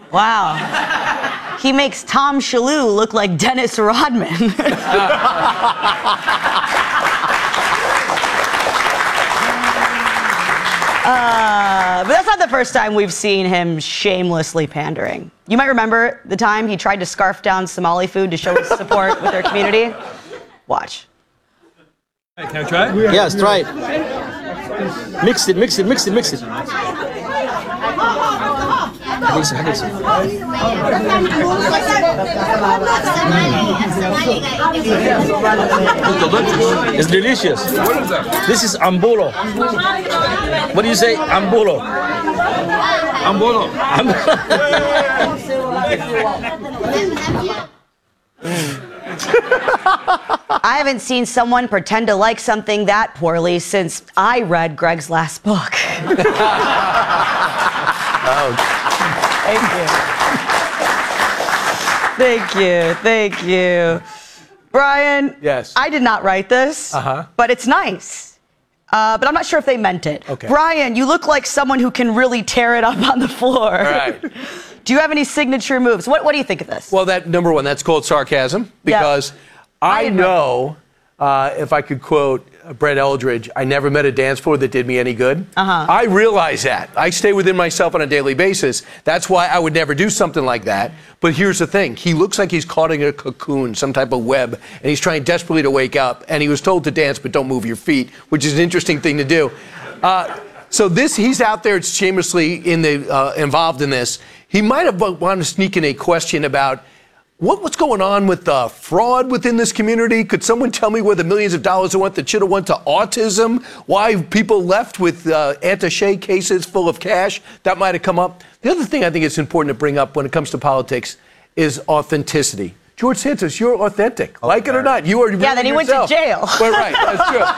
Wow. He makes Tom Shalhoub look like Dennis Rodman. But that's not the first time we've seen him shamelessly pandering. You might remember the time he tried to scarf down Somali food to show his support with their community. Watch. Hey, can I try it? Yes, try it. Mix it, mix it, mix it, mix it. It's delicious. What is that? This is ambulo. What do you say? Ambulo. Ambolo. I haven't seen someone pretend to like something that poorly since I read Greg's last book. Thank you. Thank you. Brian, Yes. I did not write this, but it's nice. But I'm not sure if they meant it. Okay. Brian, you look like someone who can really tear it up on the floor. All right. Do you have any signature moves? What do you think of this? Well, that number one, that's called sarcasm because I know, if I could quote Brett Eldridge, I never met a dance floor that did me any good. I realize that. I stay within myself on a daily basis. That's why I would never do something like that. But here's the thing. He looks like he's caught in a cocoon, some type of web, and he's trying desperately to wake up. And he was told to dance, but don't move your feet, which is an interesting thing to do. So he's out there shamelessly involved in this. He might have wanted to sneak in a question about what's going on with fraud within this community. Could someone tell me where the millions of dollars that should have went to autism? Why people left with attaché cases full of cash? That might have come up. The other thing I think it's important to bring up when it comes to politics is authenticity. George Santos, you're authentic. Like it or not, you are. Yeah, then he went to jail. But right, that's true.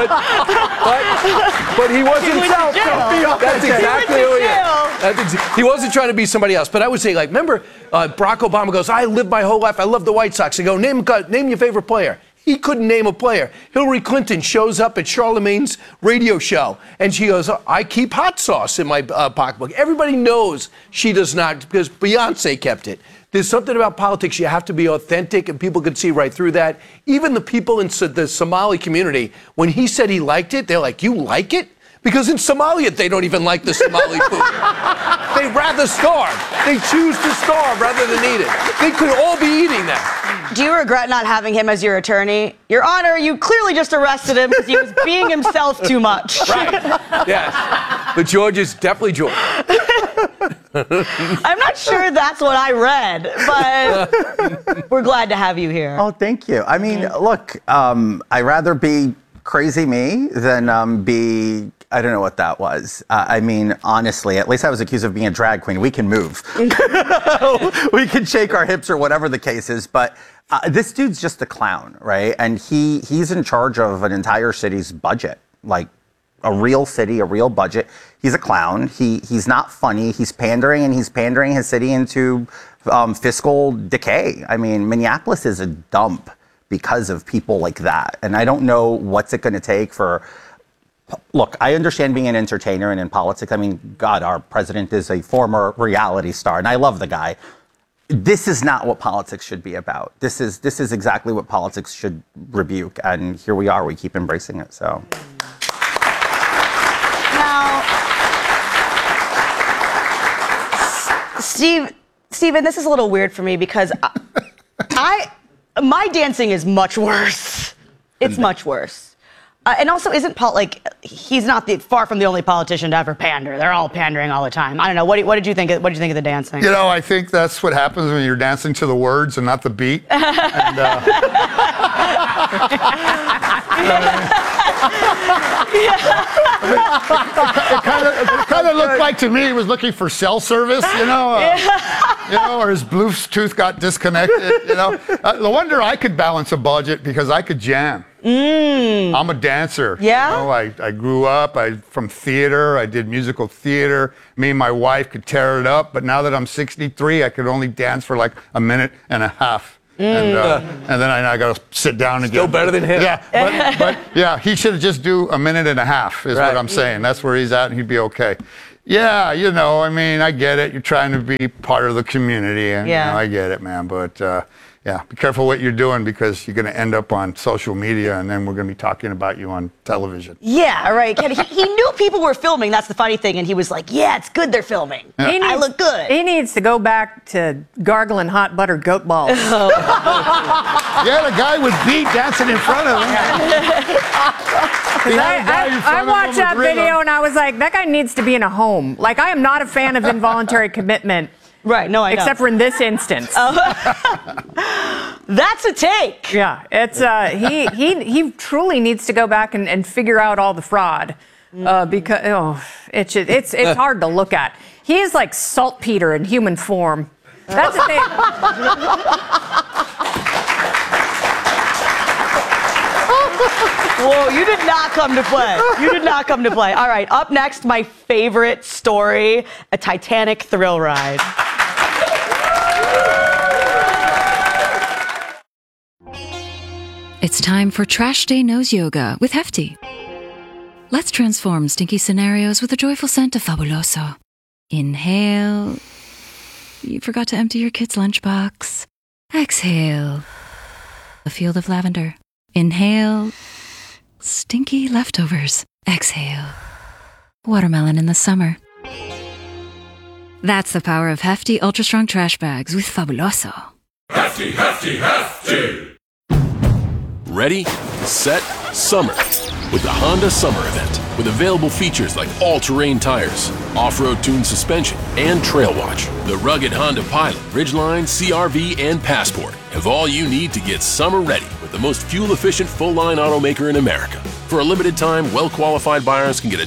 But he wasn't. He went to jail. That's exactly who he is. He wasn't trying to be somebody else. But I would say, like, remember, Barack Obama goes, "I lived my whole life. I love the White Sox." I go, name your favorite player. He couldn't name a player. Hillary Clinton shows up at Charlemagne's radio show, and she goes, "I keep hot sauce in my pocketbook." Everybody knows she does not, because Beyonce kept it. There's something about politics. You have to be authentic, and people can see right through that. Even the people in the Somali community, when he said he liked it, they're like, "You like it?" Because in Somalia, they don't even like the Somali food. They'd rather starve. They choose to starve rather than eat it. They could all be eating that. Do you regret not having him as your attorney? Your Honor, you clearly just arrested him because he was being himself too much. Right. Yes. But George is definitely George. I'm not sure that's what I read, but we're glad to have you here. Oh, thank you. I mean, look, I'd rather be crazy me than be, I don't know what that was. I mean, honestly, at least I was accused of being a drag queen. We can move. We can shake our hips or whatever the case is. But this dude's just a clown, right? And he's in charge of an entire city's budget, like a real city, a real budget. He's a clown. He's not funny. He's pandering, and he's pandering his city into fiscal decay. I mean, Minneapolis is a dump because of people like that. And I don't know what's it going to take for... Look, I understand being an entertainer and in politics. I mean, God, our president is a former reality star, and I love the guy. This is not what politics should be about. This is exactly what politics should rebuke, and here we are. We keep embracing it. So now, Stephen, this is a little weird for me because my dancing is much worse. It's much worse. And also, he's not far from the only politician to ever pander. They're all pandering all the time. I don't know. What did you think? What did you think of the dancing? You know, I think that's what happens when you're dancing to the words and not the beat. And, it kind of looked like to me he was looking for cell service, you know, or his Bluetooth got disconnected. You know, no wonder I could balance a budget because I could jam. I'm a dancer. Yeah? You know, I grew up from theater. I did musical theater. Me and my wife could tear it up. But now that I'm 63, I could only dance for like a minute and a half. And then I got to sit down again. Still better than him. Yeah, but yeah, he should just do a minute and a half is what I'm saying. That's where he's at, and he'd be okay. Yeah, I mean, I get it. You're trying to be part of the community, and I get it, man. But yeah, be careful what you're doing because you're going to end up on social media, and then we're going to be talking about you on television. Yeah, right. He knew people were filming. That's the funny thing, and he was like, "Yeah, it's good they're filming. I look good." He needs to go back to gargling hot buttered goat balls. Yeah, the guy with beat dancing in front of him. I watched that video and I was like, that guy needs to be in a home. Like, I am not a fan of involuntary commitment. Right, no, I know. Except for in this instance. That's a take. Yeah, it's he truly needs to go back and figure out all the fraud because it's hard to look at. He is like saltpeter in human form. That's the thing. Whoa, you did not come to play. You did not come to play. All right, up next, my favorite story, a Titanic thrill ride. It's time for Trash Day Nose Yoga with Hefty. Let's transform stinky scenarios with a joyful scent of Fabuloso. Inhale. You forgot to empty your kid's lunchbox. Exhale. A field of lavender. Inhale. Stinky leftovers. Exhale. Watermelon in the summer. That's the power of Hefty Ultra Strong Trash Bags with Fabuloso. Hefty, Hefty, Hefty! Ready, set, summer. With the Honda Summer Event. With available features like all-terrain tires, off-road tuned suspension, and Trail Watch. The rugged Honda Pilot, Ridgeline, CR-V, and Passport have all you need to get summer ready with the most fuel-efficient full-line automaker in America. For a limited time, well-qualified buyers can get a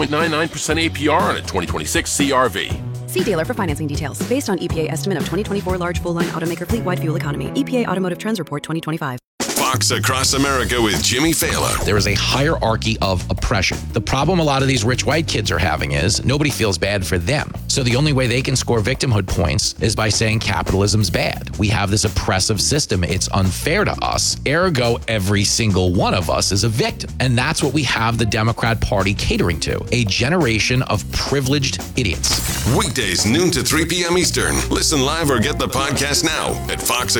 2.99% APR on a 2026 CR-V. See dealer for financing details. Based on EPA estimate of 2024 large full-line automaker fleet-wide fuel economy. EPA Automotive Trends Report 2025. Fox Across America with Jimmy Fallon. There is a hierarchy of oppression. The problem a lot of these rich white kids are having is nobody feels bad for them. So the only way they can score victimhood points is by saying capitalism's bad. We have this oppressive system. It's unfair to us. Ergo, every single one of us is a victim. And that's what we have the Democrat Party catering to. A generation of privileged idiots. Weekdays, noon to 3 p.m. Eastern. Listen live or get the podcast now at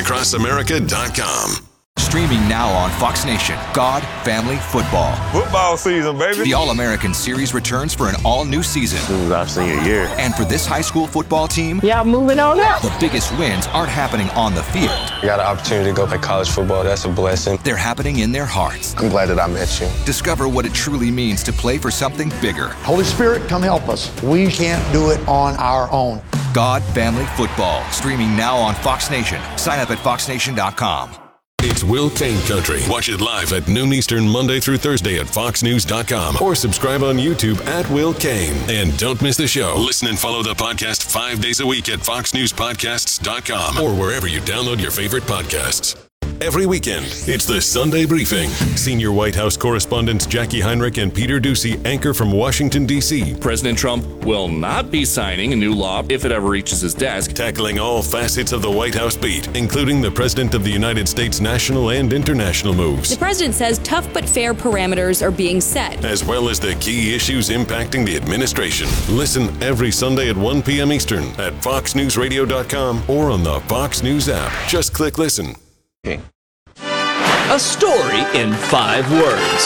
foxacrossamerica.com. Streaming now on Fox Nation, God, Family, Football. Football season, baby. The All-American Series returns for an all-new season. This is our senior year. And for this high school football team, moving on up. The biggest wins aren't happening on the field. I got an opportunity to go play college football. That's a blessing. They're happening in their hearts. I'm glad that I met you. Discover what it truly means to play for something bigger. Holy Spirit, come help us. We can't do it on our own. God, Family, Football. Streaming now on Fox Nation. Sign up at foxnation.com. It's Will Kane Country. Watch it live at noon Eastern, Monday through Thursday at foxnews.com or subscribe on YouTube at Will Kane. And don't miss the show. Listen and follow the podcast 5 days a week at foxnewspodcasts.com or wherever you download your favorite podcasts. Every weekend, it's the Sunday Briefing. Senior White House correspondents Jackie Heinrich and Peter Doocy anchor from Washington, D.C. President Trump will not be signing a new law if it ever reaches his desk. Tackling all facets of the White House beat, including the President of the United States national and international moves. The president says tough but fair parameters are being set, as well as the key issues impacting the administration. Listen every Sunday at 1 p.m. Eastern at foxnewsradio.com or on the Fox News app. Just click listen. A story in 5 words.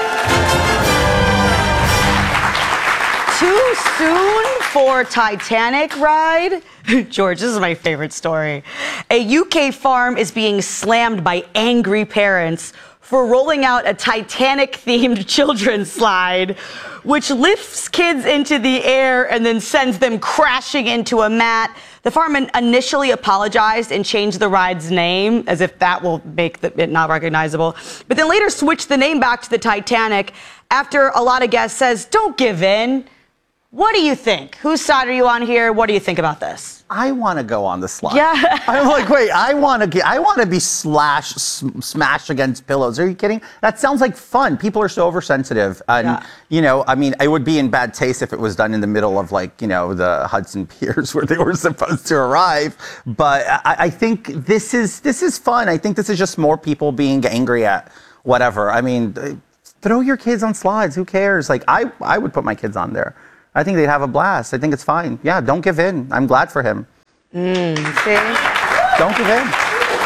Too soon for Titanic ride? George, this is my favorite story. A UK farm is being slammed by angry parents for rolling out a Titanic-themed children's slide, which lifts kids into the air and then sends them crashing into a mat. The farm initially apologized and changed the ride's name, as if that will make it not recognizable, but then later switched the name back to the Titanic after a lot of guests says, don't give in. What do you think? Whose side are you on here? What do you think about this? I want to go on the slide. Yeah. I'm like, wait, I want to be smashed against pillows. Are you kidding? That sounds like fun. People are so oversensitive. And, I mean, it would be in bad taste if it was done in the middle of, like, the Hudson Piers where they were supposed to arrive. But I think this is fun. I think this is just more people being angry at whatever. I mean, throw your kids on slides. Who cares? Like, I would put my kids on there. I think they'd have a blast. I think it's fine. Yeah, don't give in. I'm glad for him. See? Don't give in.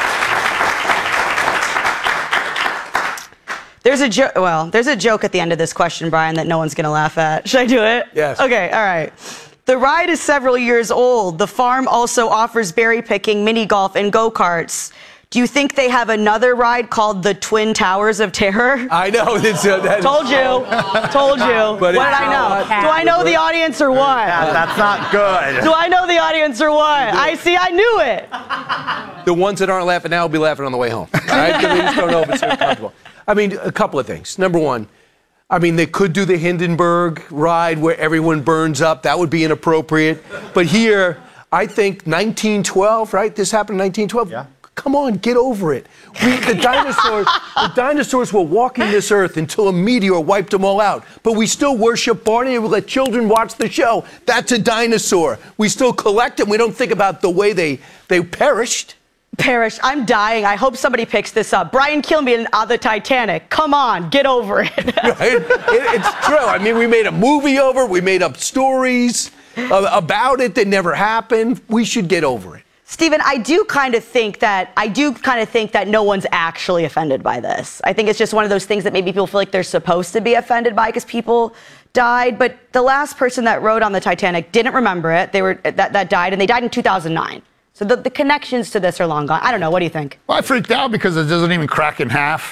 There's a joke. Well, there's a joke at the end of this question, Brian, that no one's going to laugh at. Should I do it? Yes. Okay, all right. The ride is several years old. The farm also offers berry picking, mini golf, and go-karts. Do you think they have another ride called the Twin Towers of Terror? I know. Told you. What did I know? Do I know the audience or what? Yeah, that's not good. Do I know the audience or what? I knew it. The ones that aren't laughing now will be laughing on the way home. All right? They just don't know if it's so comfortable. I mean, a couple of things. Number one, I mean, they could do the Hindenburg ride where everyone burns up. That would be inappropriate. But here, I think 1912, right? This happened in 1912. Yeah. Come on, get over it. The dinosaurs were walking this earth until a meteor wiped them all out. But we still worship Barney and we let children watch the show. That's a dinosaur. We still collect them. We don't think about the way they perished. I'm dying. I hope somebody picks this up. Brian Kilmeade on the Titanic. Come on, get over it. Right? It's true. I mean, we made a movie over it. We made up stories about it that never happened. We should get over it. Stephen, I do kind of think that no one's actually offended by this. I think it's just one of those things that maybe people feel like they're supposed to be offended by because people died. But the last person that rode on the Titanic didn't remember it. That died, and they died in 2009. So the connections to this are long gone. I don't know. What do you think? Well, I freaked out because it doesn't even crack in half.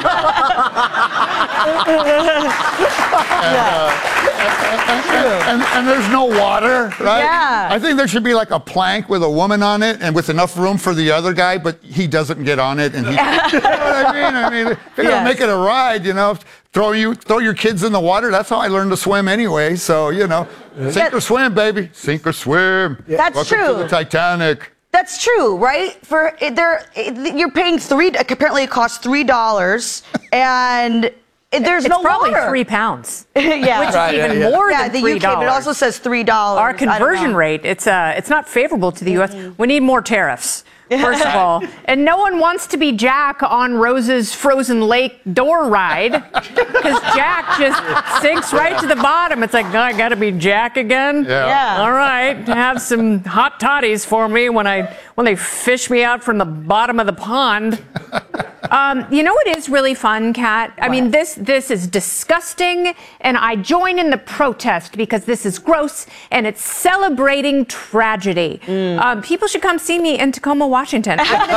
And there's no water, right? Yeah. I think there should be like a plank with a woman on it and with enough room for the other guy, but he doesn't get on it. And he, you know what I mean? I mean, if you're gonna make it a ride, you know, throw your kids in the water. That's how I learned to swim anyway. So, you know, sink or swim, baby. Sink or swim. That's Welcome true. to the Titanic. That's true, right? You're paying apparently it costs $3, and there's no probably water. £3. Yeah, which is even more than the $3. UK, but it also says $3. Our conversion rate, it's not favorable to the U.S. We need more tariffs. First of all, and no one wants to be Jack on Rose's Frozen Lake door ride because Jack just sinks right to the bottom. It's like, oh, I got to be Jack again. Yeah. All right, have some hot toddies for me when they fish me out from the bottom of the pond. You know what is really fun, Kat? I mean, this is disgusting, and I join in the protest because this is gross and it's celebrating tragedy. People should come see me in Tacoma, Washington.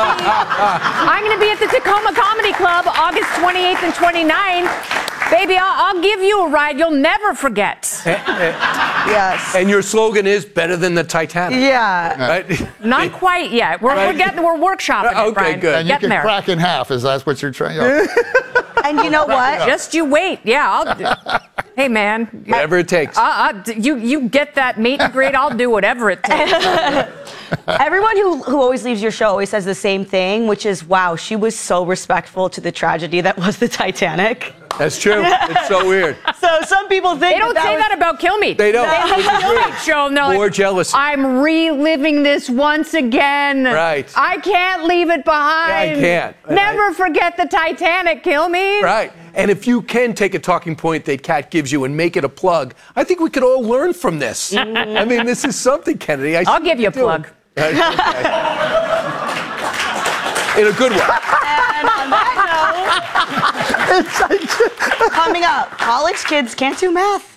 I'm going to be at the Tacoma Comedy Club August 28th and 29th. Baby, I'll give you a ride you'll never forget. Yes. And your slogan is better than the Titanic. Yeah. Right? Not quite yet. We're workshopping it, Brian. Good. And you can crack in half. Is that what you're trying? And you know what? Just you wait. Yeah. Hey, man. Whatever it takes. You get that meet and greet. I'll do whatever it takes. Everyone who always leaves your show always says the same thing, which is, wow, she was so respectful to the tragedy that was the Titanic. That's true. It's so weird. So some people think they don't say that about Kilmeade. They don't. Show no. More jealousy. I'm reliving this once again. Right. I can't leave it behind. Yeah, I can't. Never forget the Titanic, Kilmeade. Right. And if you can take a talking point that Kat gives you and make it a plug, I think we could all learn from this. I mean, this is something, Kennedy. I'll give you a plug. Okay. In a good way. And on that note, coming up, college kids can't do math.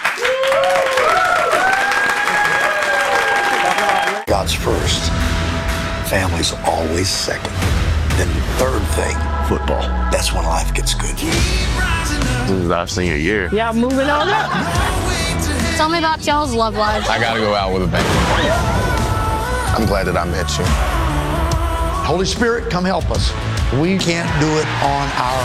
God's first. Family's always second. Then the third thing, football. That's when life gets good. This is our senior year. Yeah, moving on up. Tell me about y'all's love lives. I gotta go out with a bang. I'm glad that I met you. Holy Spirit, come help us. We can't do it on our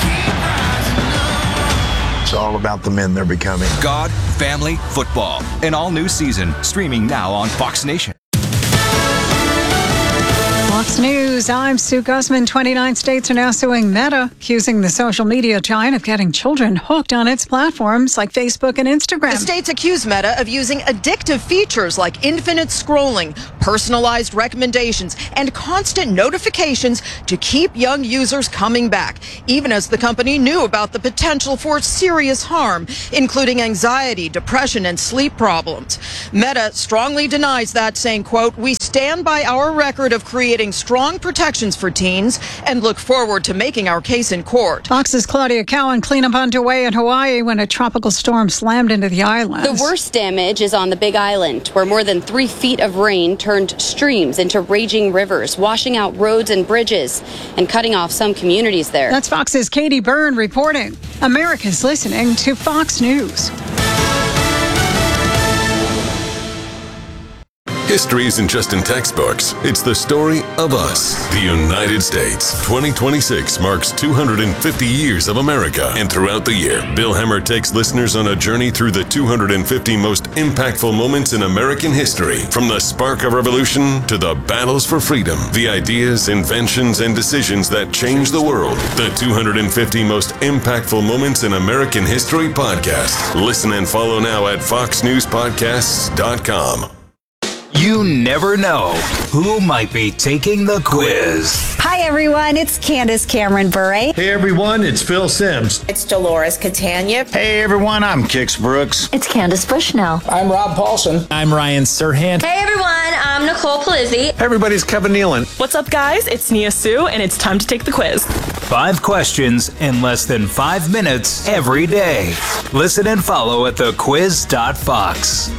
own. It's all about the men they're becoming. God, Family, Football. An all-new season, streaming now on Fox Nation. Fox News, I'm Sue Guzman. 29 states are now suing Meta, accusing the social media giant of getting children hooked on its platforms like Facebook and Instagram. The states accuse Meta of using addictive features like infinite scrolling, personalized recommendations, and constant notifications to keep young users coming back, even as the company knew about the potential for serious harm, including anxiety, depression, and sleep problems. Meta strongly denies that, saying, quote, "We stand by our record of creating strong protections for teens and look forward to making our case in court." Fox's Claudia Cowan. Cleanup underway in Hawaii when a tropical storm slammed into the island. The worst damage is on the Big Island, where more than 3 feet of rain turned streams into raging rivers, washing out roads and bridges and cutting off some communities there. That's Fox's Katie Byrne reporting. America's listening to Fox News. History isn't just in textbooks. It's the story of us, the United States. 2026 marks 250 years of America. And throughout the year, Bill Hemmer takes listeners on a journey through the 250 most impactful moments in American history. From the spark of revolution to the battles for freedom, the ideas, inventions, and decisions that changed the world. The 250 most impactful moments in American history podcast. Listen and follow now at foxnewspodcasts.com. You never know who might be taking the quiz. Hi, everyone. It's Candace Cameron Bure. Hey, everyone. It's Phil Sims. It's Dolores Catania. Hey, everyone. I'm Kix Brooks. It's Candace Bushnell. I'm Rob Paulson. I'm Ryan Serhant. Hey, everyone. I'm Nicole Palizzi. Hey, everybody. It's Kevin Nealon. What's up, guys? It's Nia Sue, and it's time to take the quiz. 5 questions in less than 5 minutes every day. Listen and follow at thequiz.fox.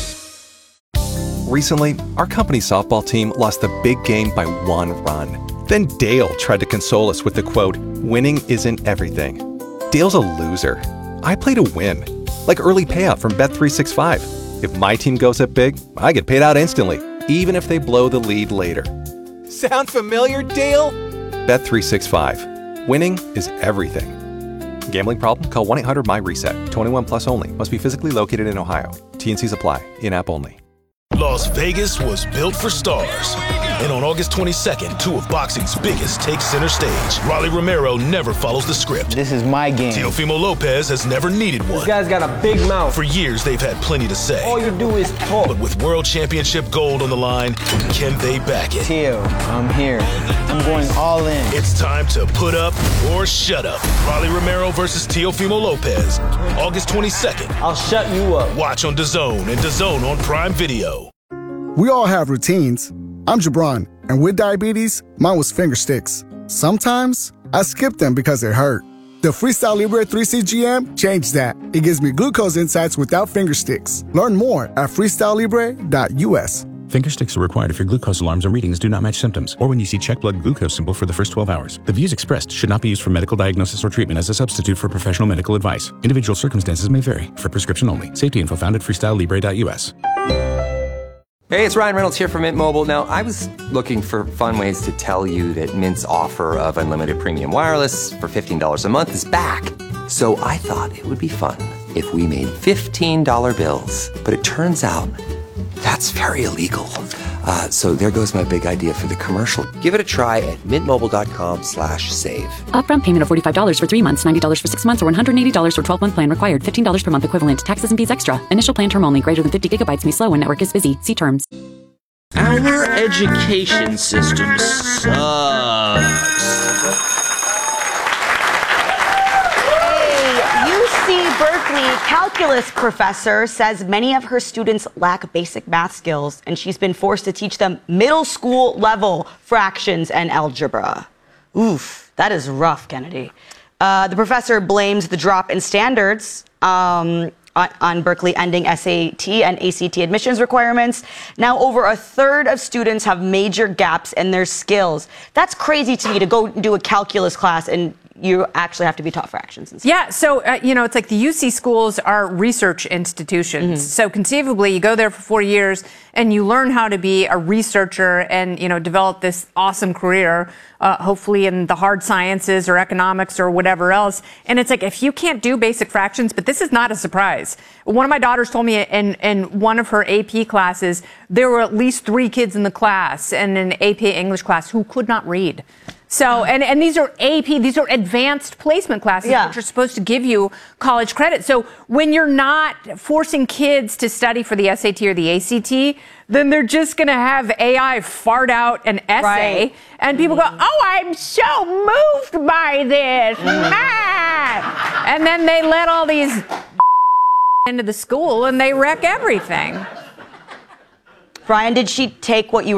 Recently, our company softball team lost the big game by 1 run. Then Dale tried to console us with the quote, "Winning isn't everything." Dale's a loser. I play to win, like early payout from Bet365. If my team goes up big, I get paid out instantly, even if they blow the lead later. Sound familiar, Dale? Bet365. Winning is everything. Gambling problem? Call 1-800-MY-RESET. 21 plus only. Must be physically located in Ohio. T&Cs apply. In-app only. Las Vegas was built for stars. And on August 22nd, 2 of boxing's biggest take center stage. Rolly Romero never follows the script. This is my game. Teofimo Lopez has never needed one. This guy's got a big mouth. For years, they've had plenty to say. All you do is talk. But with World Championship gold on the line, can they back it? Teo, I'm here. I'm going all in. It's time to put up or shut up. Rolly Romero versus Teofimo Lopez. August 22nd. I'll shut you up. Watch on DAZN and DAZN on Prime Video. We all have routines. I'm Jabron, and with diabetes, mine was finger sticks. Sometimes, I skip them because it hurt. The Freestyle Libre 3C GM changed that. It gives me glucose insights without finger sticks. Learn more at freestylelibre.us. Finger sticks are required if your glucose alarms or readings do not match symptoms, or when you see check blood glucose symbol for the first 12 hours. The views expressed should not be used for medical diagnosis or treatment as a substitute for professional medical advice. Individual circumstances may vary. For prescription only. Safety info found at freestylelibre.us. Hey, it's Ryan Reynolds here from Mint Mobile. Now, I was looking for fun ways to tell you that Mint's offer of unlimited premium wireless for $15 a month is back. So I thought it would be fun if we made $15 bills. But it turns out that's very illegal. So there goes my big idea for the commercial. Give it a try at mintmobile.com/save. Upfront payment of $45 for 3 months, $90 for 6 months, or $180 for 12-month plan required. $15 per month equivalent. Taxes and fees extra. Initial plan term only. Greater than 50 gigabytes may slow when network is busy. See terms. Our education system sucks. UC Berkeley calculus professor says many of her students lack basic math skills, and she's been forced to teach them middle school level fractions and algebra. Oof, that is rough, Kennedy. The professor blames the drop in standards on Berkeley ending SAT and ACT admissions requirements. Now, over a third of students have major gaps in their skills. That's crazy to me, to go do a calculus class and you actually have to be taught fractions and stuff. Yeah, so, it's like the UC schools are research institutions. Mm-hmm. So conceivably, you go there for 4 years and you learn how to be a researcher and, develop this awesome career, hopefully in the hard sciences or economics or whatever else. And it's like, if you can't do basic fractions, but this is not a surprise. One of my daughters told me in one of her AP classes, there were at least 3 kids in the class and an AP English class who could not read. So, and these are AP, these are advanced placement classes, which are supposed to give you college credit. So when you're not forcing kids to study for the SAT or the ACT, then they're just going to have AI fart out an essay, and people go, oh, I'm so moved by this. Ah! And then they let all these into the school, and they wreck everything. Brian, did she take what you